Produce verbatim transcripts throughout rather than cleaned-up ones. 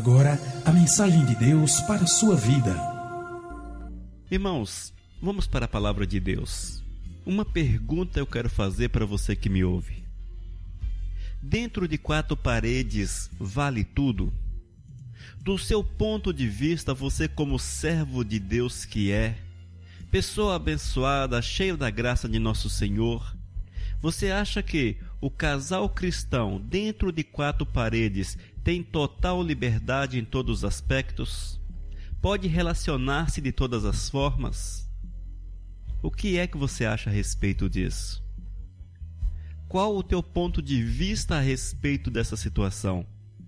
agora a mensagem de Deus para a sua vida. Irmãos, vamos para a palavra de Deus. Uma pergunta eu quero fazer para você que me ouve. Dentro de quatro paredes vale tudo? Do seu ponto de vista, você como servo de Deus que é, pessoa abençoada, cheia da graça de nosso Senhor, você acha que o casal cristão dentro de quatro paredes tem total liberdade em todos os aspectos? Pode relacionar-se de todas as formas? O que é que você acha a respeito disso? Qual o teu ponto de vista a respeito dessa situação?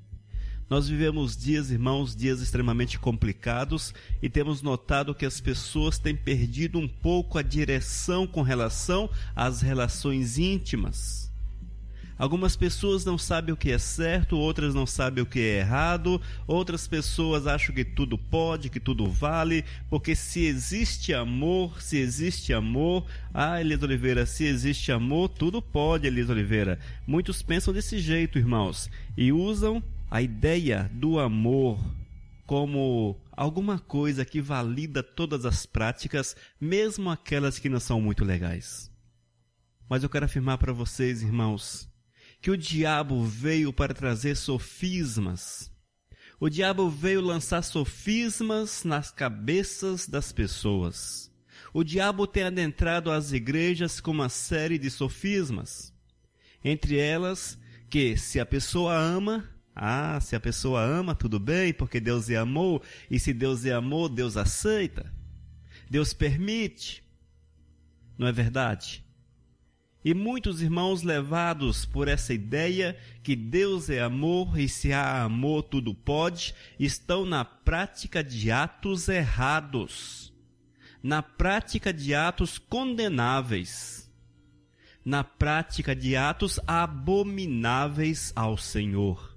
Nós vivemos dias, irmãos, dias extremamente complicados e temos notado que as pessoas têm perdido um pouco a direção com relação às relações íntimas. Algumas pessoas não sabem o que é certo, outras não sabem o que é errado, outras pessoas acham que tudo pode, que tudo vale, porque se existe amor, se existe amor, ah, Elisa Oliveira, se existe amor, tudo pode, Elisa Oliveira. Muitos pensam desse jeito, irmãos, e usam a ideia do amor como alguma coisa que valida todas as práticas, mesmo aquelas que não são muito legais. Mas eu quero afirmar para vocês, irmãos, que o diabo veio para trazer sofismas. O diabo veio lançar sofismas nas cabeças das pessoas. O diabo tem adentrado as igrejas com uma série de sofismas. Entre elas, que se a pessoa ama, ah, se a pessoa ama, tudo bem, porque Deus é amor, e se Deus é amor, Deus aceita. Deus permite. Não é verdade? E muitos irmãos levados por essa ideia que Deus é amor e se há amor tudo pode, estão na prática de atos errados, na prática de atos condenáveis, na prática de atos abomináveis ao Senhor.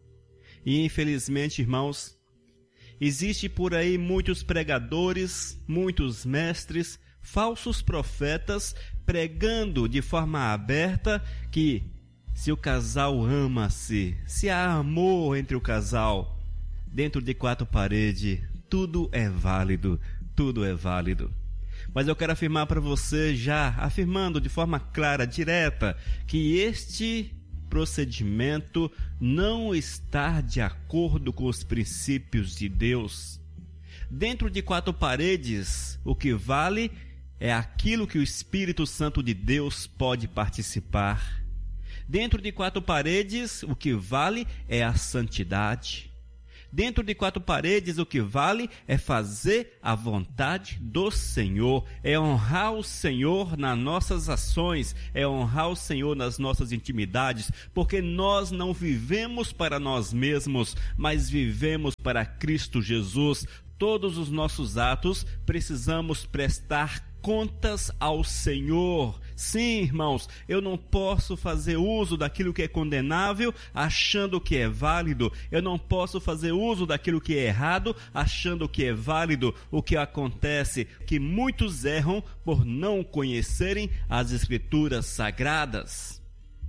E infelizmente, irmãos, existe por aí muitos pregadores, muitos mestres, falsos profetas, pregando de forma aberta que se o casal ama-se, se há amor entre o casal, dentro de quatro paredes, tudo é válido, tudo é válido. Mas eu quero afirmar para você já, afirmando de forma clara, direta, que este procedimento não está de acordo com os princípios de Deus. Dentro de quatro paredes, o que vale é aquilo que o Espírito Santo de Deus pode participar. Dentro de quatro paredes, o que vale é a santidade. Dentro de quatro paredes, o que vale é fazer a vontade do Senhor, é honrar o Senhor nas nossas ações, é honrar o Senhor nas nossas intimidades, porque nós não vivemos para nós mesmos, mas vivemos para Cristo Jesus. Todos os nossos atos precisamos prestar contas ao Senhor. Sim, irmãos, eu não posso fazer uso daquilo que é condenável achando que é válido. Eu não posso fazer uso daquilo que é errado achando que é válido. O que acontece é que muitos erram por não conhecerem as Escrituras Sagradas.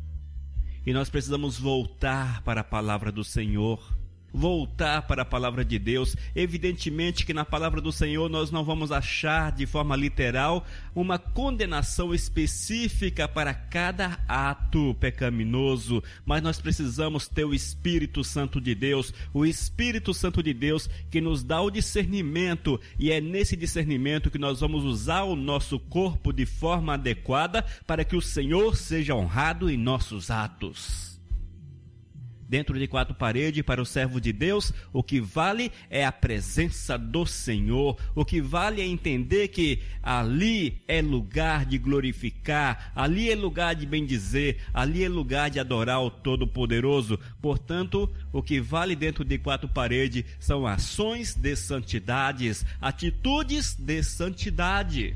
E nós precisamos voltar para a palavra do Senhor. Voltar para a palavra de Deus. Evidentemente que na palavra do Senhor nós não vamos achar de forma literal uma condenação específica para cada ato pecaminoso, mas nós precisamos ter o Espírito Santo de Deus, o Espírito Santo de Deus que nos dá o discernimento, e é nesse discernimento que nós vamos usar o nosso corpo de forma adequada para que o Senhor seja honrado em nossos atos. Dentro de quatro paredes, para o servo de Deus, o que vale é a presença do Senhor. O que vale é entender que ali é lugar de glorificar, ali é lugar de bendizer, ali é lugar de adorar o Todo-Poderoso. Portanto, o que vale dentro de quatro paredes são ações de santidades, atitudes de santidade.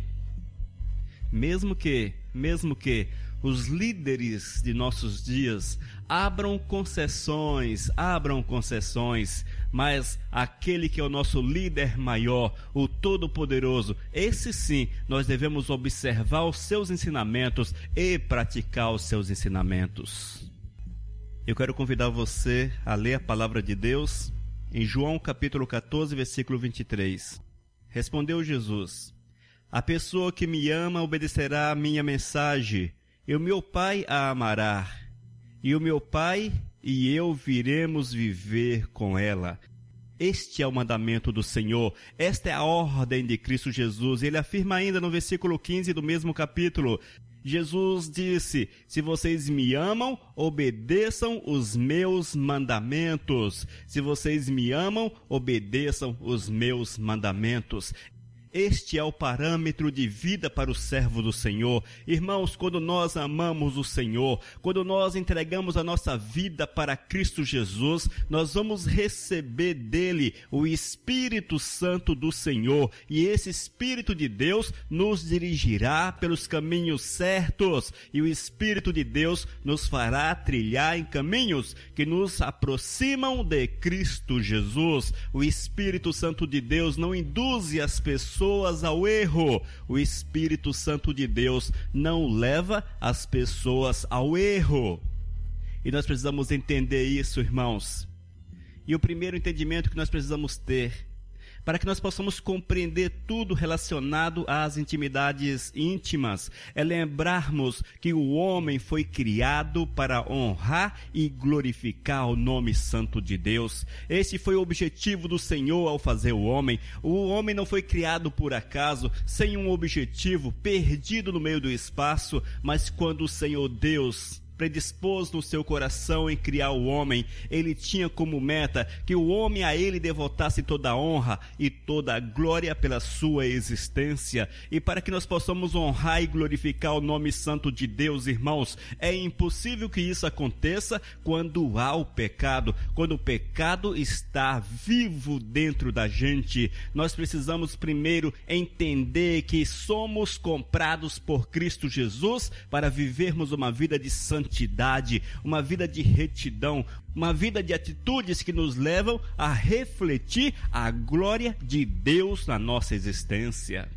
Mesmo que, mesmo que os líderes de nossos dias abram concessões, abram concessões, mas aquele que é o nosso líder maior, o Todo-Poderoso, esse sim, nós devemos observar os seus ensinamentos e praticar os seus ensinamentos. Eu quero convidar você a ler a palavra de Deus em João capítulo quatorze, versículo vinte e três. Respondeu Jesus: a pessoa que me ama obedecerá à minha mensagem, e o meu Pai a amará, e o meu Pai e eu viremos viver com ela. Este é o mandamento do Senhor, esta é a ordem de Cristo Jesus. Ele afirma ainda no versículo quinze do mesmo capítulo, Jesus disse: se vocês me amam, obedeçam os meus mandamentos. Se vocês me amam, obedeçam os meus mandamentos. Este é o parâmetro de vida para o servo do Senhor. Irmãos, quando nós amamos o Senhor, quando nós entregamos a nossa vida para Cristo Jesus, nós vamos receber dele o Espírito Santo do Senhor. E esse Espírito de Deus nos dirigirá pelos caminhos certos. E o Espírito de Deus nos fará trilhar em caminhos que nos aproximam de Cristo Jesus. O Espírito Santo de Deus não induz as pessoas ao erro. O Espírito Santo de Deus não leva as pessoas ao erro. E nós precisamos entender isso, irmãos. E o primeiro entendimento que nós precisamos ter, para que nós possamos compreender tudo relacionado às intimidades íntimas, é lembrarmos que o homem foi criado para honrar e glorificar o nome santo de Deus. Esse foi o objetivo do Senhor ao fazer o homem. O homem não foi criado por acaso, sem um objetivo, perdido no meio do espaço, mas quando o Senhor Deus predispôs no seu coração em criar o homem, ele tinha como meta que o homem a ele devotasse toda a honra e toda a glória pela sua existência. E para que nós possamos honrar e glorificar o nome santo de Deus, irmãos, é impossível que isso aconteça quando há o pecado, quando o pecado está vivo dentro da gente. Nós precisamos primeiro entender que somos comprados por Cristo Jesus para vivermos uma vida de santidade, santidade, uma vida de retidão, uma vida de atitudes que nos levam a refletir a glória de Deus na nossa existência.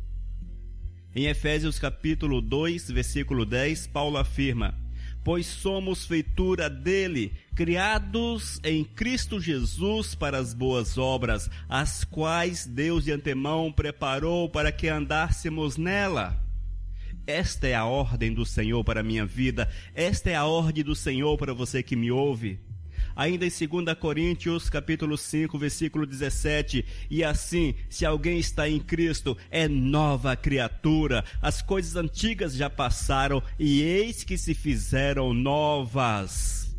Em Efésios capítulo dois, versículo dez, Paulo afirma: pois somos feitura dele, criados em Cristo Jesus para as boas obras, as quais Deus de antemão preparou para que andássemos nela. Esta é a ordem do Senhor para a minha vida. Esta é a ordem do Senhor para você que me ouve. Ainda em segunda Coríntios, capítulo cinco, versículo dezessete, e assim, se alguém está em Cristo, é nova criatura. As coisas antigas já passaram, e eis que se fizeram novas.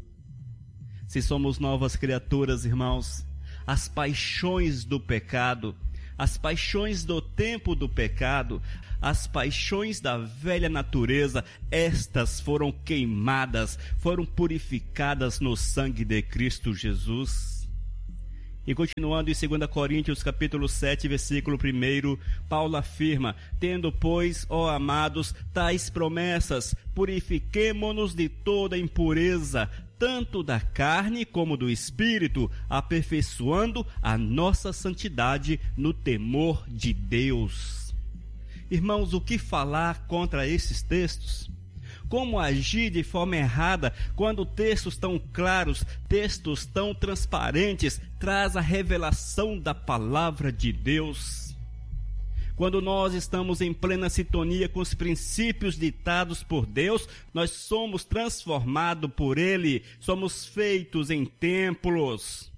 Se somos novas criaturas, irmãos, as paixões do pecado, as paixões do tempo do pecado, as paixões da velha natureza, estas foram queimadas, foram purificadas no sangue de Cristo Jesus. E continuando em segunda Coríntios capítulo sete, versículo um, Paulo afirma: tendo, pois, ó amados, tais promessas, purifiquemo-nos de toda impureza, tanto da carne como do espírito, aperfeiçoando a nossa santidade no temor de Deus. Irmãos, o que falar contra esses textos? Como agir de forma errada quando textos tão claros, textos tão transparentes, traz a revelação da palavra de Deus? Quando nós estamos em plena sintonia com os princípios ditados por Deus, nós somos transformados por Ele, somos feitos em templos.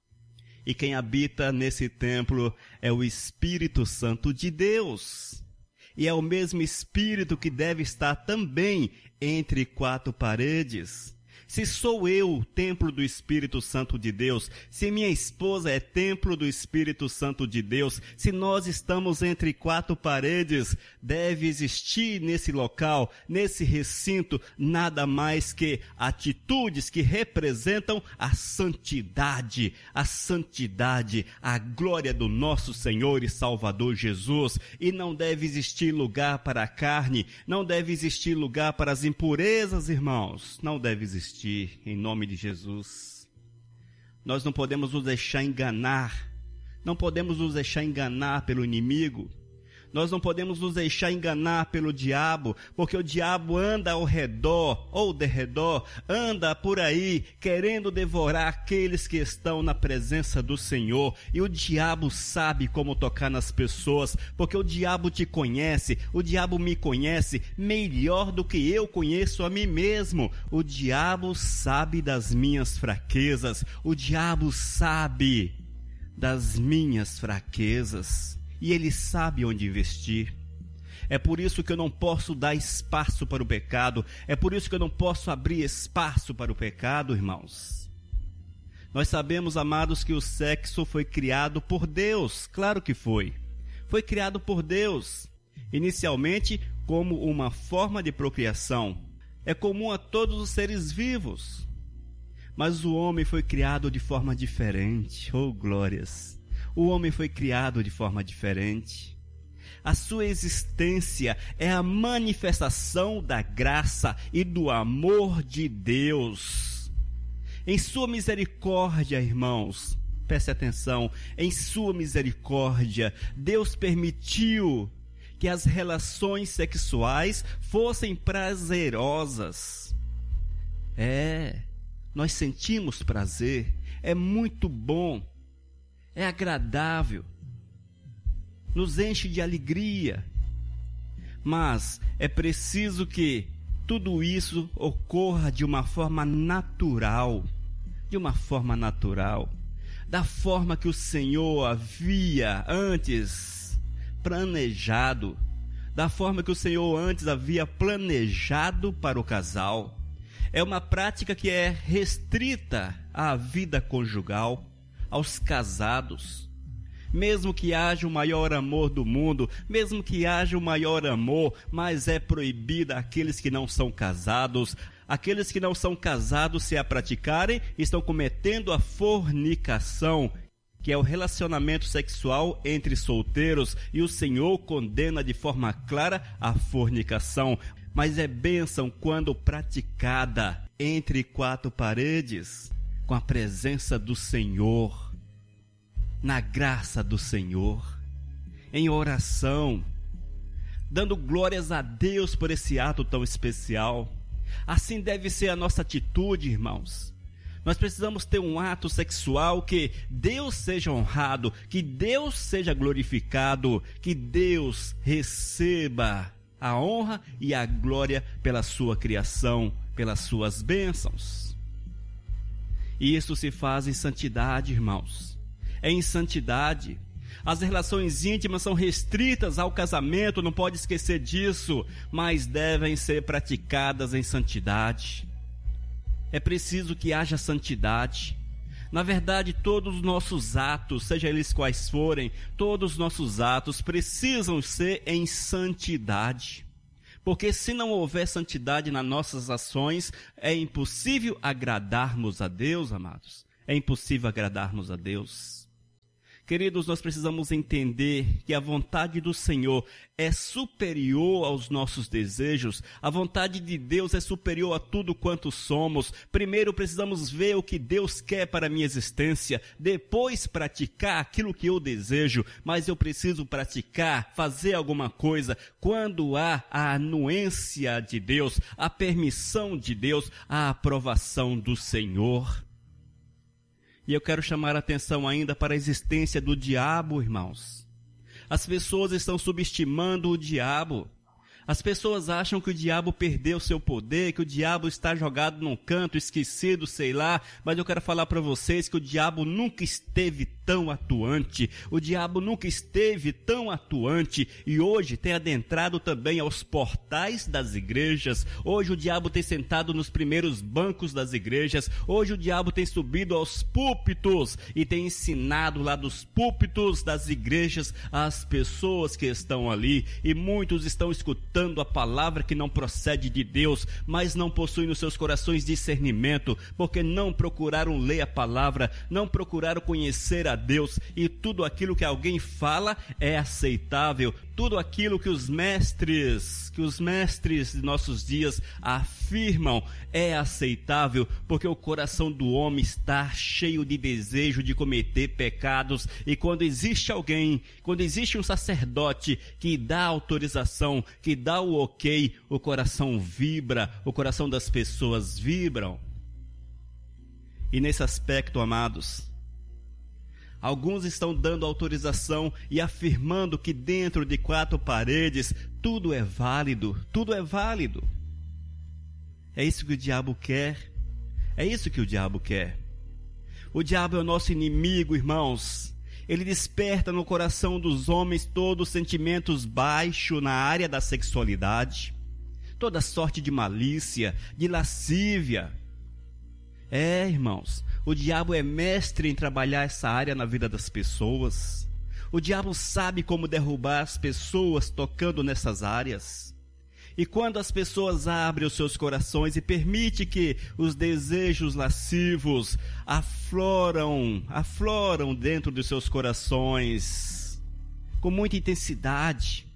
E quem habita nesse templo é o Espírito Santo de Deus. E é o mesmo Espírito que deve estar também entre quatro paredes. Se sou eu o templo do Espírito Santo de Deus, se minha esposa é templo do Espírito Santo de Deus, se nós estamos entre quatro paredes, deve existir nesse local, nesse recinto, nada mais que atitudes que representam a santidade, a santidade, a glória do nosso Senhor e Salvador Jesus. E não deve existir lugar para a carne, não deve existir lugar para as impurezas, irmãos, não deve existir. Em nome de Jesus. Nós não podemos nos deixar enganar, não podemos nos deixar enganar pelo inimigo. Nós não podemos nos deixar enganar pelo diabo, porque o diabo anda ao redor, ou de redor, anda por aí, querendo devorar aqueles que estão na presença do Senhor. E o diabo sabe como tocar nas pessoas, porque o diabo te conhece, o diabo me conhece melhor do que eu conheço a mim mesmo. O diabo sabe das minhas fraquezas, o diabo sabe das minhas fraquezas. E ele sabe onde investir. É por isso que eu não posso dar espaço para o pecado. É por isso que eu não posso abrir espaço para o pecado, irmãos. Nós sabemos, amados, que o sexo foi criado por Deus. Claro que foi. Foi criado por Deus. Inicialmente como uma forma de procriação. É comum a todos os seres vivos. Mas o homem foi criado de forma diferente. Oh, glórias! O homem foi criado de forma diferente. A sua existência é a manifestação da graça e do amor de Deus. Em sua misericórdia, irmãos, preste atenção, em sua misericórdia, Deus permitiu que as relações sexuais fossem prazerosas. É, nós sentimos prazer, é muito bom. É agradável, nos enche de alegria, mas é preciso que tudo isso ocorra de uma forma natural, de uma forma natural, da forma que o Senhor havia antes planejado, da forma que o Senhor antes havia planejado para o casal. É uma prática que é restrita à vida conjugal, aos casados. Mesmo que haja o maior amor do mundo, mesmo que haja o maior amor, mas é proibida àqueles que não são casados. Aqueles que não são casados, se a praticarem, estão cometendo a fornicação, que é o relacionamento sexual entre solteiros, e o Senhor condena de forma clara a fornicação. Mas é bênção quando praticada entre quatro paredes, com a presença do Senhor, na graça do Senhor, em oração, dando glórias a Deus por esse ato tão especial. Assim deve ser a nossa atitude, irmãos. Nós precisamos ter um ato sexual que Deus seja honrado, que Deus seja glorificado, que Deus receba a honra e a glória pela sua criação, pelas suas bênçãos. E isso se faz em santidade, irmãos. É em santidade. As relações íntimas são restritas ao casamento, não pode esquecer disso, mas devem ser praticadas em santidade. É preciso que haja santidade. Na verdade, todos os nossos atos, seja eles quais forem, todos os nossos atos precisam ser em santidade. Porque se não houver santidade nas nossas ações, é impossível agradarmos a Deus, amados. É impossível agradarmos a Deus. Queridos, nós precisamos entender que a vontade do Senhor é superior aos nossos desejos. A vontade de Deus é superior a tudo quanto somos. Primeiro precisamos ver o que Deus quer para a minha existência, depois praticar aquilo que eu desejo. Mas eu preciso praticar, fazer alguma coisa quando há a anuência de Deus, a permissão de Deus, a aprovação do Senhor. E eu quero chamar a atenção ainda para a existência do diabo, irmãos. As pessoas estão subestimando o diabo. As pessoas acham que o diabo perdeu seu poder, que o diabo está jogado num canto, esquecido, sei lá. Mas eu quero falar para vocês que o diabo nunca esteve tão atuante. O diabo nunca esteve tão atuante e hoje tem adentrado também aos portais das igrejas. Hoje o diabo tem sentado nos primeiros bancos das igrejas. Hoje o diabo tem subido aos púlpitos e tem ensinado lá dos púlpitos das igrejas às pessoas que estão ali. E muitos estão escutando a palavra que não procede de Deus, mas não possuem nos seus corações discernimento, porque não procuraram ler a palavra, não procuraram conhecer a Deus, e tudo aquilo que alguém fala é aceitável, tudo aquilo que os mestres, que os mestres de nossos dias afirmam é aceitável, porque o coração do homem está cheio de desejo de cometer pecados, e quando existe alguém, quando existe um sacerdote que dá autorização, que dá o ok, o coração vibra, o coração das pessoas vibram. E nesse aspecto, amados, alguns estão dando autorização e afirmando que dentro de quatro paredes tudo é válido, tudo é válido. É isso que o diabo quer, é isso que o diabo quer. O diabo é o nosso inimigo, irmãos. Ele desperta no coração dos homens todos os sentimentos baixos na área da sexualidade, toda sorte de malícia, de lascívia. É, irmãos, o diabo é mestre em trabalhar essa área na vida das pessoas. O diabo sabe como derrubar as pessoas tocando nessas áreas. E quando as pessoas abrem os seus corações e permitem que os desejos lascivos afloram, afloram dentro dos seus corações com muita intensidade,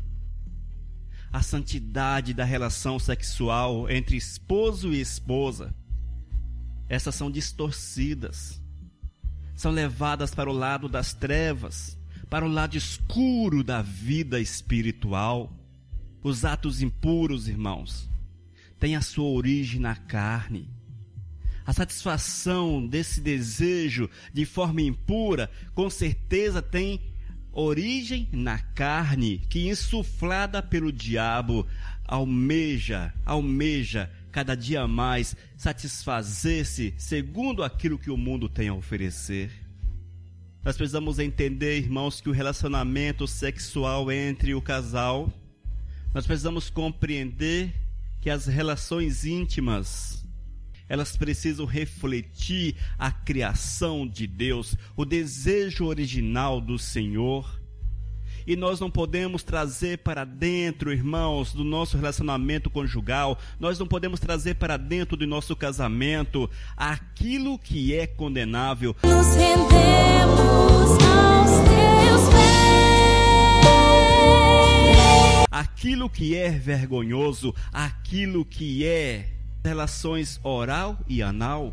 a santidade da relação sexual entre esposo e esposa, essas são distorcidas, são levadas para o lado das trevas, para o lado escuro da vida espiritual. Os atos impuros, irmãos, têm a sua origem na carne. A satisfação desse desejo de forma impura, com certeza tem origem na carne, que insuflada pelo diabo, almeja, almeja cada dia mais satisfazer-se segundo aquilo que o mundo tem a oferecer. Nós precisamos entender, irmãos, que o relacionamento sexual entre o casal, nós precisamos compreender que as relações íntimas, elas precisam refletir a criação de Deus, o desejo original do Senhor. E nós não podemos trazer para dentro, irmãos, do nosso relacionamento conjugal, nós não podemos trazer para dentro do nosso casamento aquilo que é condenável. Nos rendemos aos teus pés. Aquilo que é vergonhoso, aquilo que é relações oral e anal.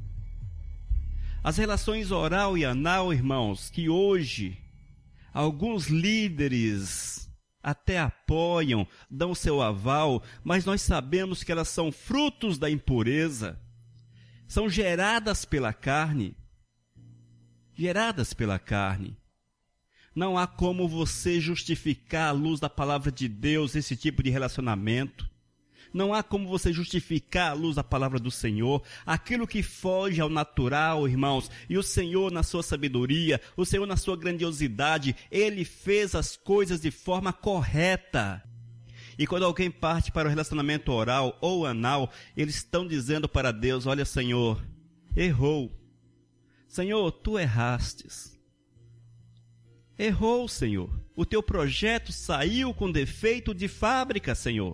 As relações oral e anal, irmãos, que hoje alguns líderes até apoiam, dão seu aval, mas nós sabemos que elas são frutos da impureza, são geradas pela carne, geradas pela carne. Não há como você justificar à luz da palavra de Deus esse tipo de relacionamento. Não há como você justificar à luz da palavra do Senhor aquilo que foge ao natural, irmãos. E o Senhor, na sua sabedoria, o Senhor, na sua grandiosidade, Ele fez as coisas de forma correta. E quando alguém parte para o relacionamento oral ou anal, eles estão dizendo para Deus: olha, Senhor, errou. Senhor, tu errastes. Errou, Senhor. O teu projeto saiu com defeito de fábrica, Senhor.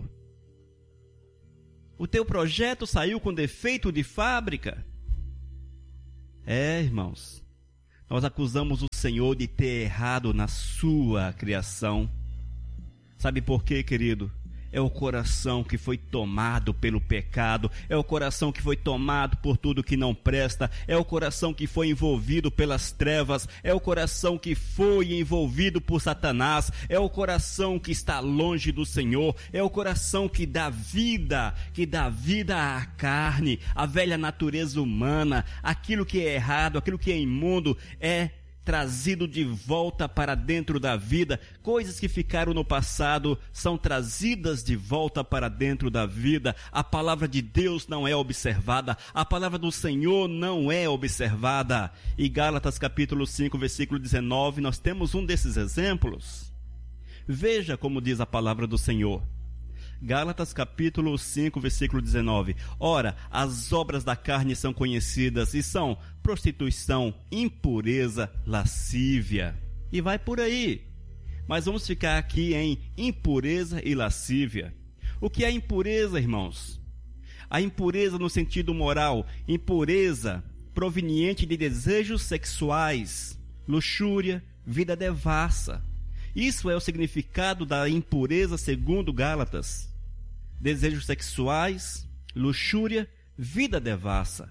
O teu projeto saiu com defeito de fábrica. É, irmãos, nós acusamos o Senhor de ter errado na sua criação. Sabe por quê, querido? É o coração que foi tomado pelo pecado, é o coração que foi tomado por tudo que não presta, é o coração que foi envolvido pelas trevas, é o coração que foi envolvido por Satanás, é o coração que está longe do Senhor, é o coração que dá vida, que dá vida à carne, à velha natureza humana. Aquilo que é errado, aquilo que é imundo é trazido de volta para dentro da vida. Coisas que ficaram no passado são trazidas de volta para dentro da vida. A palavra de Deus não é observada, a palavra do Senhor não é observada. E Gálatas capítulo cinco, versículo dezenove, nós temos um desses exemplos. Veja como diz a palavra do Senhor. Gálatas capítulo cinco, versículo dezenove. Ora, as obras da carne são conhecidas e são prostituição, impureza, lascívia. E vai por aí. Mas vamos ficar aqui em impureza e lascívia. O que é impureza, irmãos? A impureza no sentido moral, impureza proveniente de desejos sexuais, luxúria, vida devassa. Isso é o significado da impureza segundo Gálatas. Desejos sexuais, luxúria, vida devassa.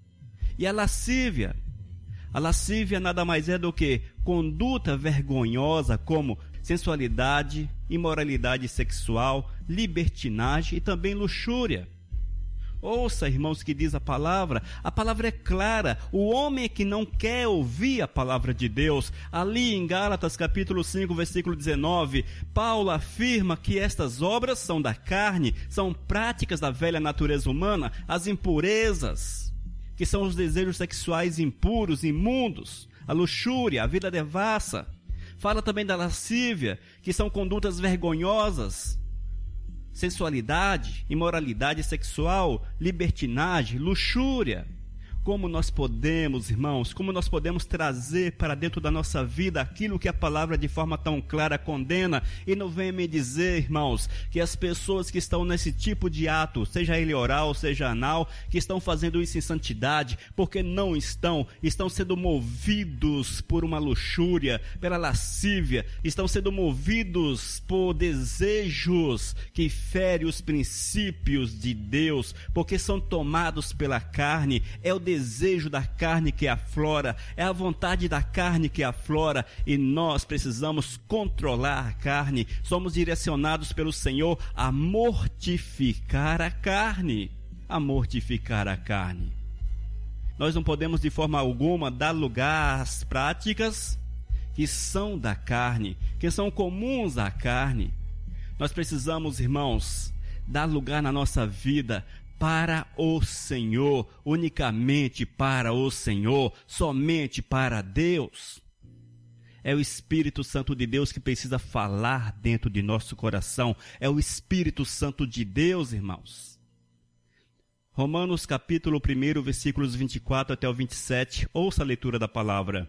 E a lascívia? A lascívia nada mais é do que conduta vergonhosa como sensualidade, imoralidade sexual, libertinagem e também luxúria. Ouça, irmãos, que diz a palavra. A palavra é clara. O homem que não quer ouvir a palavra de Deus. Ali em Gálatas capítulo cinco, versículo dezenove, Paulo afirma que estas obras são da carne, são práticas da velha natureza humana, as impurezas, que são os desejos sexuais impuros, imundos, a luxúria, a vida devassa. Fala também da lascívia, que são condutas vergonhosas, sensualidade, imoralidade sexual, libertinagem, luxúria. Como nós podemos, irmãos, como nós podemos trazer para dentro da nossa vida aquilo que a palavra de forma tão clara condena? E não venha me dizer, irmãos, que as pessoas que estão nesse tipo de ato, seja ele oral, seja anal, que estão fazendo isso em santidade, porque não estão, estão sendo movidos por uma luxúria, pela lascívia, estão sendo movidos por desejos que ferem os princípios de Deus, porque são tomados pela carne. É o desejo da carne que aflora, é a vontade da carne que aflora, e nós precisamos controlar a carne. Somos direcionados pelo Senhor a mortificar a carne, a mortificar a carne. Nós não podemos de forma alguma dar lugar às práticas que são da carne, que são comuns à carne. Nós precisamos, irmãos, dar lugar na nossa vida para o Senhor, unicamente para o Senhor, somente para Deus. É o Espírito Santo de Deus que precisa falar dentro de nosso coração. É o Espírito Santo de Deus, irmãos. Romanos capítulo um, versículos vinte e quatro até o vinte e sete. Ouça a leitura da palavra.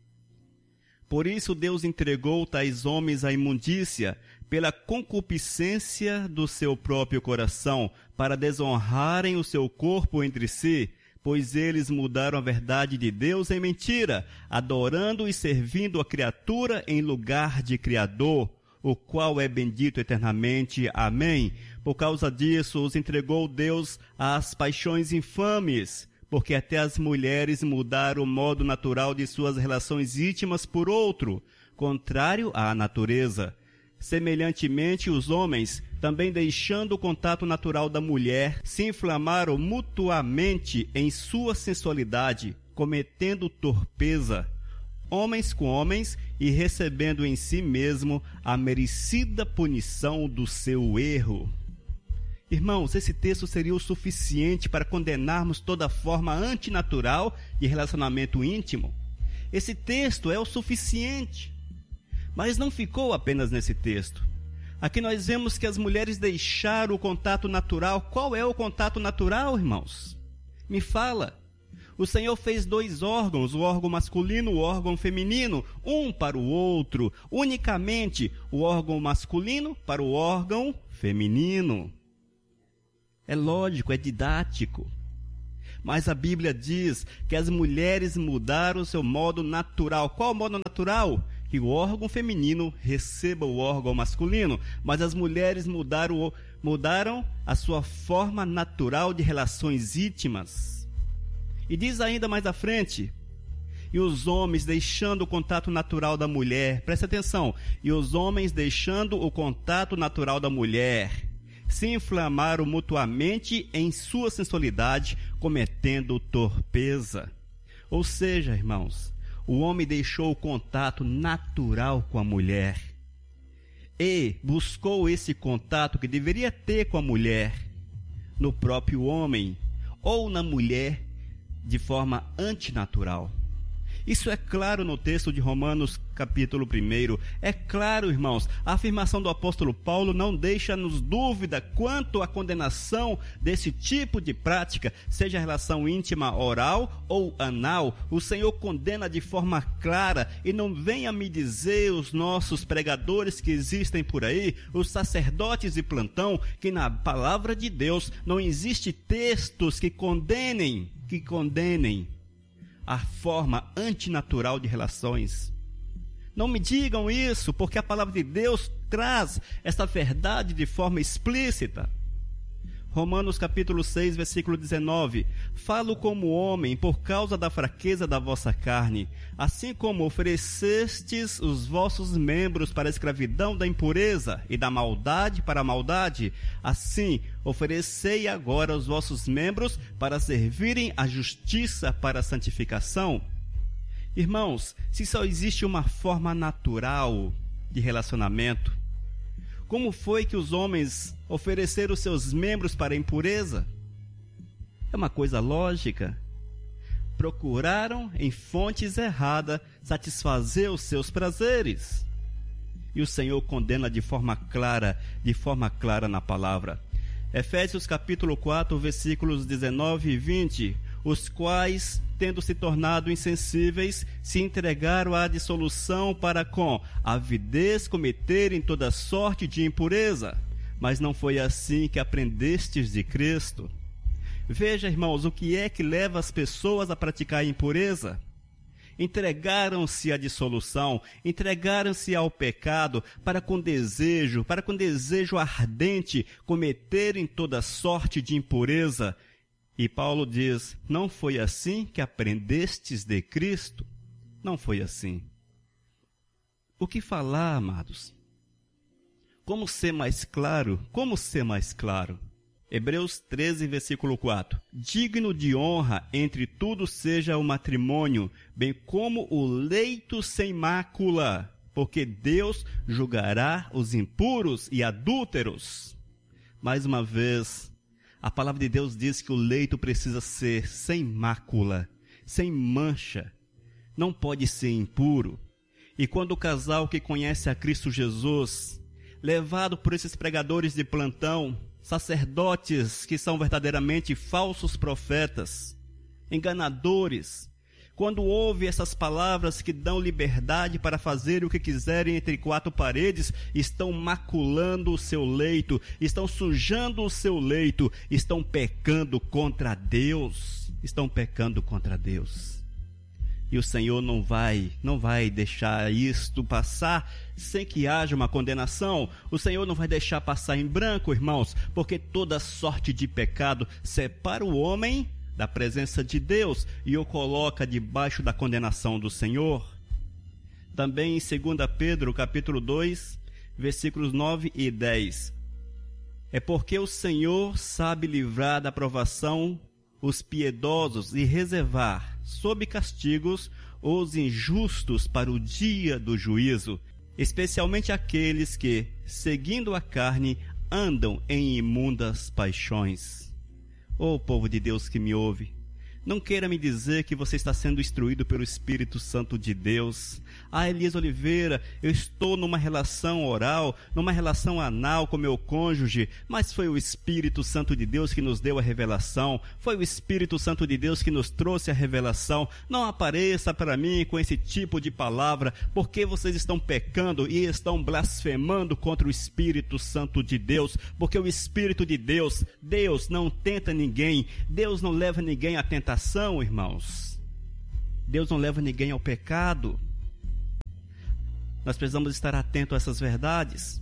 Por isso Deus entregou tais homens à imundícia, pela concupiscência do seu próprio coração, para desonrarem o seu corpo entre si, pois eles mudaram a verdade de Deus em mentira, adorando e servindo a criatura em lugar de Criador, o qual é bendito eternamente. Amém. Por causa disso, os entregou Deus às paixões infames, porque até as mulheres mudaram o modo natural de suas relações íntimas por outro, contrário à natureza. Semelhantemente, os homens, também deixando o contato natural da mulher, se inflamaram mutuamente em sua sensualidade, cometendo torpeza, homens com homens, e recebendo em si mesmo a merecida punição do seu erro. Irmãos, esse texto seria o suficiente para condenarmos toda forma antinatural de relacionamento íntimo. Esse texto é o suficiente. Mas não ficou apenas nesse texto. Aqui nós vemos que as mulheres deixaram o contato natural. Qual é o contato natural, irmãos? Me fala. O Senhor fez dois órgãos, o órgão masculino e o órgão feminino, um para o outro, unicamente o órgão masculino para o órgão feminino. É lógico, é didático. Mas a Bíblia diz que as mulheres mudaram o seu modo natural. Qual o modo natural? Que o órgão feminino receba o órgão masculino, mas as mulheres mudaram, mudaram a sua forma natural de relações íntimas. E diz ainda mais à frente, e os homens deixando o contato natural da mulher, presta atenção, e os homens deixando o contato natural da mulher, se inflamaram mutuamente em sua sensualidade, cometendo torpeza. Ou seja, irmãos, o homem deixou o contato natural com a mulher e buscou esse contato que deveria ter com a mulher no próprio homem ou na mulher de forma antinatural. Isso é claro no texto de Romanos capítulo um. É claro, irmãos, a afirmação do apóstolo Paulo não deixa-nos dúvida quanto à condenação desse tipo de prática, seja relação íntima oral ou anal. O Senhor condena de forma clara, e não venha me dizer os nossos pregadores que existem por aí, os sacerdotes de plantão, que na palavra de Deus não existe textos que condenem, que condenem a forma antinatural de relações. Não me digam isso, porque a palavra de Deus traz essa verdade de forma explícita. Romanos capítulo seis, versículo dezenove. Falo como homem por causa da fraqueza da vossa carne, assim como oferecestes os vossos membros para a escravidão da impureza e da maldade para a maldade, assim oferecei agora os vossos membros para servirem à justiça para a santificação. Irmãos, se só existe uma forma natural de relacionamento, como foi que os homens ofereceram seus membros para a impureza? É uma coisa lógica. Procuraram em fontes erradas satisfazer os seus prazeres. E o Senhor condena de forma clara, de forma clara na palavra. Efésios capítulo quatro, versículos dezenove e vinte. Os quais, tendo se tornado insensíveis, se entregaram à dissolução para com avidez cometerem toda sorte de impureza. Mas não foi assim que aprendestes de Cristo. Veja, irmãos, o que é que leva as pessoas a praticar a impureza? Entregaram-se à dissolução, entregaram-se ao pecado, para com desejo, para com desejo ardente, cometerem toda sorte de impureza. E Paulo diz, não foi assim que aprendestes de Cristo? Não foi assim. O que falar, amados? Como ser mais claro? Como ser mais claro? Hebreus treze, versículo quatro. Digno de honra entre tudo seja o matrimônio, bem como o leito sem mácula, porque Deus julgará os impuros e adúlteros. Mais uma vez, a palavra de Deus diz que o leito precisa ser sem mácula, sem mancha, não pode ser impuro. E quando o casal que conhece a Cristo Jesus, levado por esses pregadores de plantão, sacerdotes que são verdadeiramente falsos profetas, enganadores, quando ouve essas palavras que dão liberdade para fazer o que quiserem entre quatro paredes, estão maculando o seu leito, estão sujando o seu leito, estão pecando contra Deus, estão pecando contra Deus. E o Senhor não vai, não vai deixar isto passar sem que haja uma condenação. O Senhor não vai deixar passar em branco, irmãos, porque toda sorte de pecado separa o homem da presença de Deus e o coloca debaixo da condenação do Senhor. Também em segunda Pedro, capítulo dois, versículos nove e dez. É porque o Senhor sabe livrar da provação os piedosos e reservar, sob castigos, os injustos para o dia do juízo, especialmente aqueles que, seguindo a carne, andam em imundas paixões. Ó povo de Deus que me ouve, não queira me dizer que você está sendo instruído pelo Espírito Santo de Deus. Ah, Elias Oliveira, eu estou numa relação oral, numa relação anal com meu cônjuge, mas foi o Espírito Santo de Deus que nos deu a revelação, foi o Espírito Santo de Deus que nos trouxe a revelação. Não apareça para mim com esse tipo de palavra, porque vocês estão pecando e estão blasfemando contra o Espírito Santo de Deus, porque o Espírito de Deus, Deus não tenta ninguém, Deus não leva ninguém à tentação, irmãos. Deus não leva ninguém ao pecado. Nós precisamos estar atentos a essas verdades.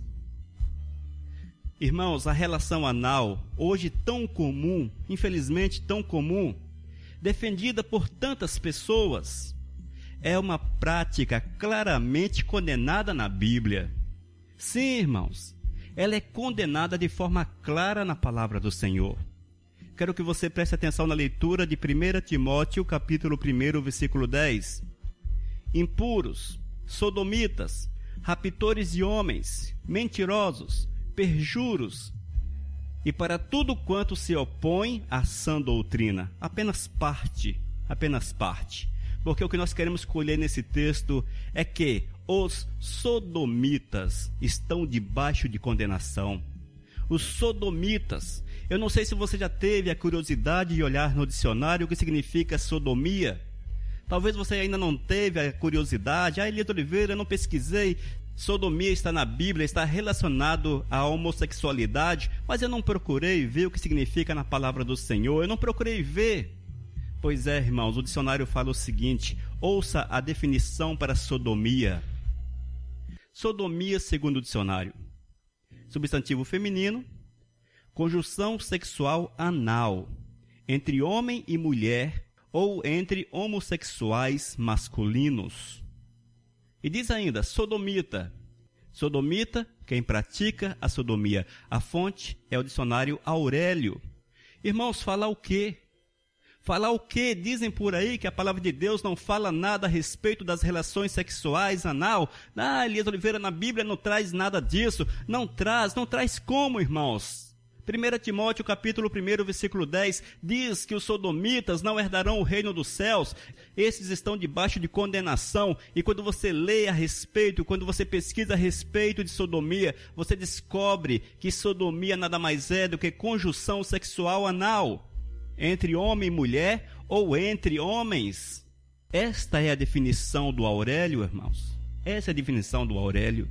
Irmãos, a relação anal, hoje tão comum, infelizmente tão comum, defendida por tantas pessoas, é uma prática claramente condenada na Bíblia. Sim, irmãos, ela é condenada de forma clara na palavra do Senhor. Quero que você preste atenção na leitura de primeira Timóteo, capítulo um, versículo dez. Impuros, sodomitas, raptores de homens, mentirosos, perjuros, e para tudo quanto se opõe à sã doutrina. Apenas parte, apenas parte. Porque o que nós queremos colher nesse texto é que os sodomitas estão debaixo de condenação. Os sodomitas, eu não sei se você já teve a curiosidade de olhar no dicionário o que significa sodomia. Talvez você ainda não teve a curiosidade. Ah, Elias Oliveira, eu não pesquisei. Sodomia está na Bíblia, está relacionado à homossexualidade, mas eu não procurei ver o que significa na palavra do Senhor, eu não procurei ver. Pois é, irmãos, o dicionário fala o seguinte, ouça a definição para sodomia. Sodomia segundo o dicionário. Substantivo feminino, conjunção sexual anal, entre homem e mulher ou entre homossexuais masculinos. E diz ainda, sodomita. Sodomita, quem pratica a sodomia. A fonte é o dicionário Aurélio. Irmãos, falar o quê? Falar o quê? Dizem por aí que a palavra de Deus não fala nada a respeito das relações sexuais anal. Ah, Elias Oliveira, na Bíblia não traz nada disso. Não traz, não traz como, irmãos? primeiro Timóteo, capítulo um, versículo dez, diz que os sodomitas não herdarão o reino dos céus. Esses estão debaixo de condenação. E quando você lê a respeito, quando você pesquisa a respeito de sodomia, você descobre que sodomia nada mais é do que conjunção sexual anal, entre homem e mulher ou entre homens. Esta é a definição do Aurélio, irmãos. Essa é a definição do Aurélio.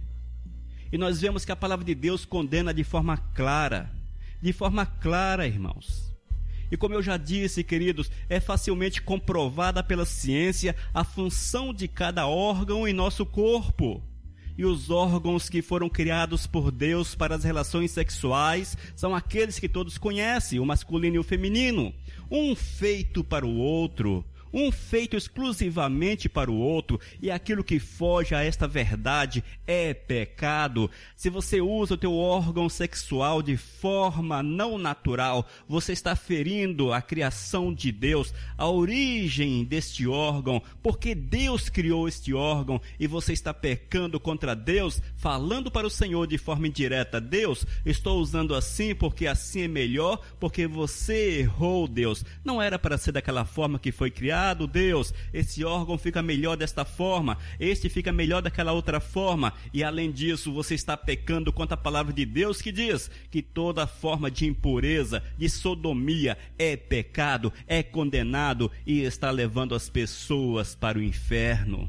E nós vemos que a palavra de Deus condena de forma clara. De forma clara, irmãos. E como eu já disse, queridos, é facilmente comprovada pela ciência a função de cada órgão em nosso corpo. E os órgãos que foram criados por Deus para as relações sexuais são aqueles que todos conhecem, o masculino e o feminino. Um feito para o outro, um feito exclusivamente para o outro, e aquilo que foge a esta verdade é pecado. Se você usa o teu órgão sexual de forma não natural, você está ferindo a criação de Deus, a origem deste órgão, porque Deus criou este órgão, e você está pecando contra Deus, falando para o Senhor de forma indireta: Deus, estou usando assim porque assim é melhor, porque você errou, Deus. Não era para ser daquela forma que foi criado, Deus. Esse órgão fica melhor desta forma, este fica melhor daquela outra forma. E além disso, você está pecando contra a palavra de Deus, que diz que toda forma de impureza, de sodomia é pecado, é condenado e está levando as pessoas para o inferno.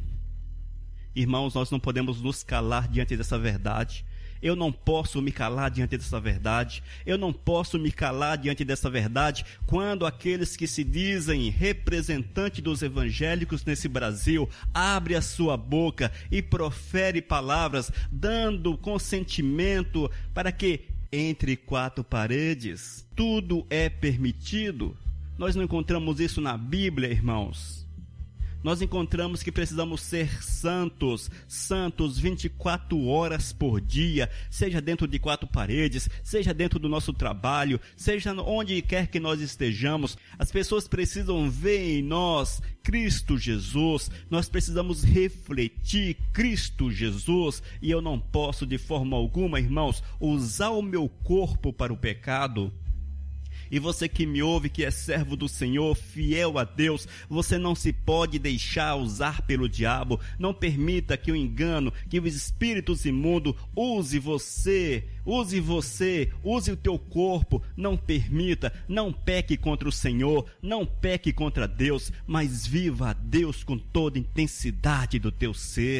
Irmãos, nós não podemos nos calar diante dessa verdade. Eu não posso me calar diante dessa verdade. Eu não posso me calar diante dessa verdade quando aqueles que se dizem representantes dos evangélicos nesse Brasil abre a sua boca e profere palavras dando consentimento para que entre quatro paredes tudo é permitido. Nós não encontramos isso na Bíblia, irmãos. Nós encontramos que precisamos ser santos, santos vinte e quatro horas por dia, seja dentro de quatro paredes, seja dentro do nosso trabalho, seja onde quer que nós estejamos. As pessoas precisam ver em nós Cristo Jesus, nós precisamos refletir Cristo Jesus, e eu não posso de forma alguma, irmãos, usar o meu corpo para o pecado. E você que me ouve, que é servo do Senhor, fiel a Deus, você não se pode deixar usar pelo diabo. Não permita que o engano, que os espíritos imundos use você, use você, use o teu corpo. Não permita, não peque contra o Senhor, não peque contra Deus, mas viva a Deus com toda a intensidade do teu ser.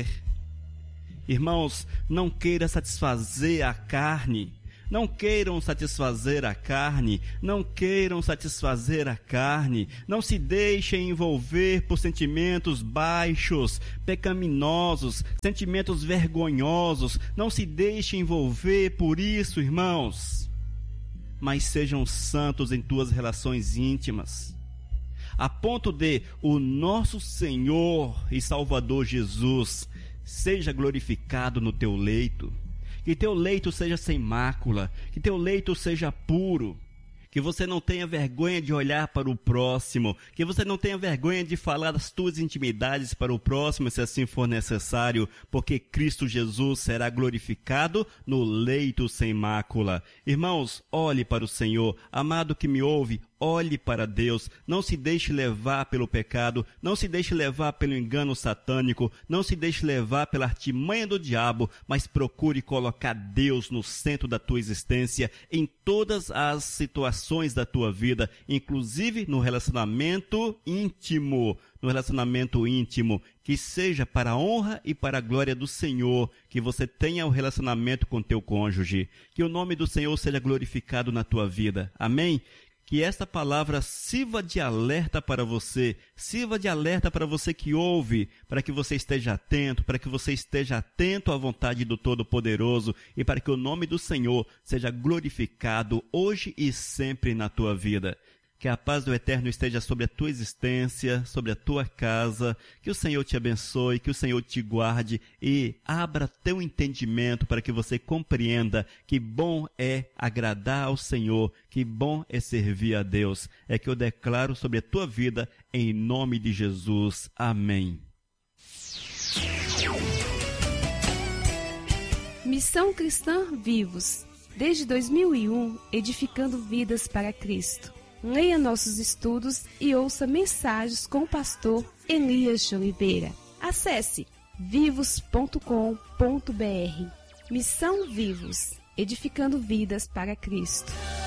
Irmãos, não queira satisfazer a carne. Não queiram satisfazer a carne, não queiram satisfazer a carne, não se deixem envolver por sentimentos baixos, pecaminosos, sentimentos vergonhosos, não se deixem envolver por isso, irmãos. Mas sejam santos em tuas relações íntimas, a ponto de o nosso Senhor e Salvador Jesus seja glorificado no teu leito. Que teu leito seja sem mácula, que teu leito seja puro, que você não tenha vergonha de olhar para o próximo, que você não tenha vergonha de falar das tuas intimidades para o próximo, se assim for necessário, porque Cristo Jesus será glorificado no leito sem mácula. Irmãos, olhe para o Senhor. Amado que me ouve, olhe para Deus, não se deixe levar pelo pecado, não se deixe levar pelo engano satânico, não se deixe levar pela artimanha do diabo, mas procure colocar Deus no centro da tua existência, em todas as situações da tua vida, inclusive no relacionamento íntimo, no relacionamento íntimo, que seja para a honra e para a glória do Senhor, que você tenha o um relacionamento com teu cônjuge, que o nome do Senhor seja glorificado na tua vida. Amém? Que esta palavra sirva de alerta para você, sirva de alerta para você que ouve, para que você esteja atento, para que você esteja atento à vontade do Todo-Poderoso e para que o nome do Senhor seja glorificado hoje e sempre na tua vida. Que a paz do Eterno esteja sobre a tua existência, sobre a tua casa, que o Senhor te abençoe, que o Senhor te guarde e abra teu entendimento para que você compreenda que bom é agradar ao Senhor, que bom é servir a Deus. É que eu declaro sobre a tua vida em nome de Jesus. Amém. Missão Cristã Vivos, desde dois mil e um, edificando vidas para Cristo. Leia nossos estudos e ouça mensagens com o pastor Elias de Oliveira. Acesse vivos ponto com ponto br. Missão Vivos, edificando vidas para Cristo.